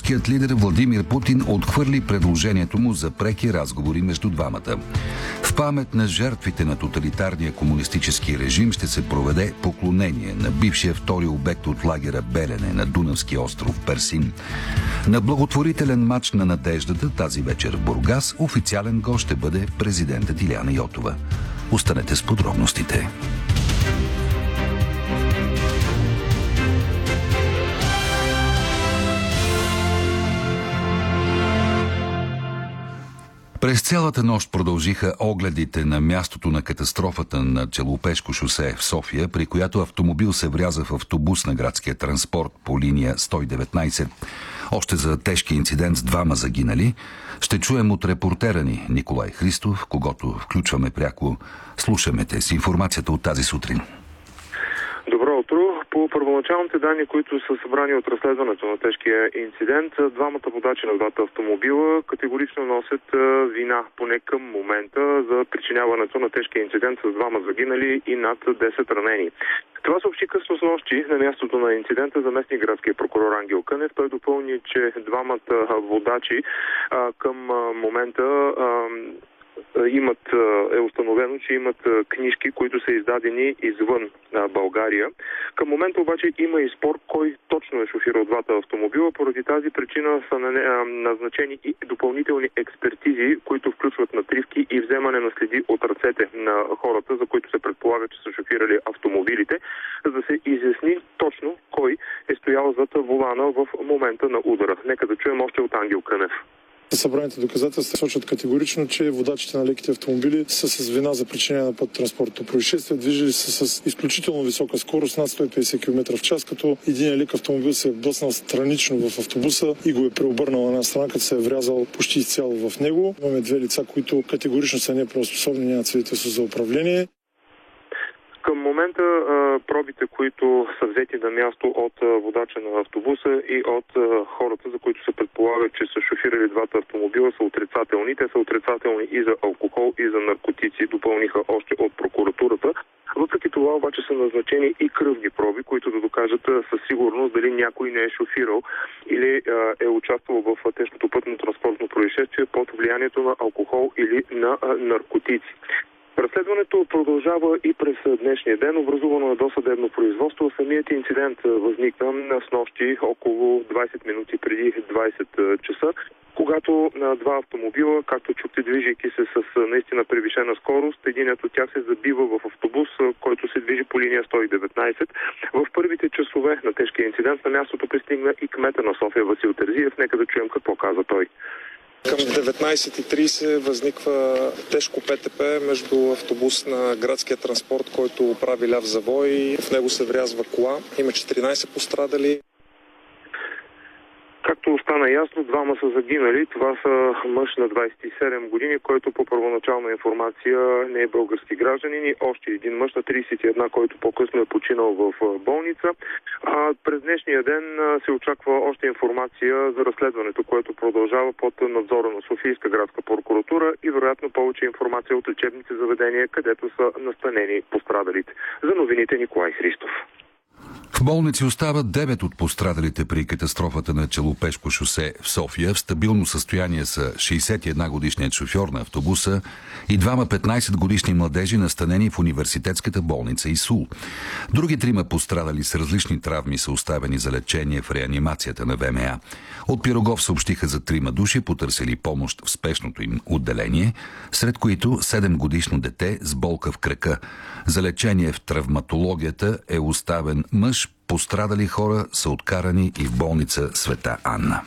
руският лидер Владимир Путин отхвърли предложението му за преки разговори между двамата. В памет на жертвите на тоталитарния комунистически режим ще се проведе поклонение на бившия втори обект от лагера Белене на Дунавски остров Персин. На благотворителен мач на надеждата тази вечер в Бургас официален гост ще бъде президентът Илияна Йотова. Останете с подробностите. През цялата нощ продължиха огледите на мястото на катастрофата на Челопешко шосе в София, при която автомобил се вряза в автобус на градския транспорт по линия 119. Още за тежки инцидент с двама загинали ще чуем от репортера ни Николай Христов, когото включваме пряко. Слушаме те с информацията от тази сутрин. Добро утро. По първоначалните данни, които са събрани от разследването на тежкия инцидент, двамата водачи на двата автомобила категорично носят вина, поне към момента, за причиняването на тежкия инцидент с двама загинали и над 10 ранени. Това съобщи късно снощи на мястото на инцидента заместник градския прокурор Ангел Кънев. Той допълни, че двамата водачи към момента е установено, че имат книжки, които са издадени извън България. Към момента обаче има и спор кой точно е шофирал двата автомобила. Поради тази причина са назначени и допълнителни експертизи, които включват натривки и вземане на следи от ръцете на хората, за които се предполага, че са шофирали автомобилите, за да се изясни точно кой е стоял зад волана в момента на удара. Нека да чуем още от Ангел Кънев. Събраните доказателства сочат категорично, че водачите на леките автомобили са с вина за причинение на пътно-транспортното происшествие. Движили се с изключително висока скорост над 150 км в час, като един лек автомобил се е блъснал странично в автобуса и го е преобърнал на една страна, като се е врязал почти изцяло в него. Имаме две лица, които категорично са неправоспособни, нямат свидетелство за управление. Към момента пробите, които са взети на място от водача на автобуса и от хората, за които се предполага, че са шофирали двата автомобила, са отрицателни. Те са отрицателни и за алкохол, и за наркотици, допълниха още от прокуратурата. Въпреки това обаче са назначени и кръвни проби, които да докажат със сигурност дали някой не е шофирал или е участвал в тежкото пътно-транспортно происшествие под влиянието на алкохол или на наркотици. Разследването продължава и през днешния ден. Образувано е досъдебно производство. Самият инцидент възникна с нощи около 20 минути преди 20 часа, когато два автомобила, както чухте, движейки се с наистина превишена скорост, единият от тях се забива в автобус, който се движи по линия 119. В първите часове на тежкия инцидент на мястото пристигна и кмета на София Васил Терзиев. Нека да чуем какво каза той. Към 19:30 възниква тежко ПТП между автобус на градския транспорт, който прави ляв завой. В него се врязва кола. Има 14 пострадали. Както стана ясно, двама са загинали. Това са мъж на 27 години, който по първоначална информация не е български гражданин, и още един мъж на 31, който по-късно е починал в болница. През днешния ден се очаква още информация за разследването, което продължава под надзора на Софийска градска прокуратура и вероятно повече информация от лечебните заведения, където са настанени пострадалите. За новините Николай Христов. В болници остават 9 от пострадалите при катастрофата на Челопешко шосе в София. В стабилно състояние са 61-годишният шофьор на автобуса и двама 15-годишни младежи, настанени в университетската болница ИСУЛ. Други трима пострадали с различни травми са оставени за лечение в реанимацията на ВМА. От Пирогов съобщиха за 3 души, потърсили помощ в спешното им отделение, сред които 7-годишно дете с болка в крака. За лечение в травматологията е оставен мъж. Пострадали хора са откарани и в болница Света Анна.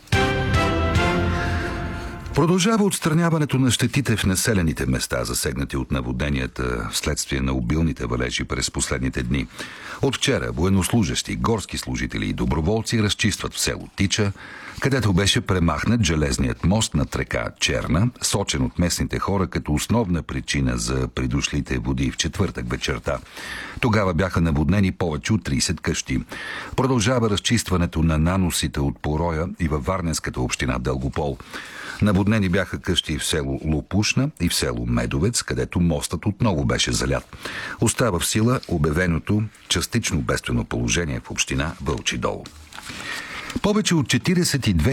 Продължава отстраняването на щетите в населените места, засегнати от наводненията вследствие на обилните валежи през последните дни. От вчера военнослужещи, горски служители и доброволци разчистват в село Тича, където беше премахнат железният мост над река Черна, сочен от местните хора като основна причина за придошлите води в четвъртък вечерта. Тогава бяха наводнени повече от 30 къщи. Продължава разчистването на наносите от пороя и във Варненската община Дългопол. Наводнени бяха къщи в село Лопушна и в село Медовец, където мостът отново беше залят. Остава в сила обявеното частично бедствено положение в община Вълчи дол. Повече от 42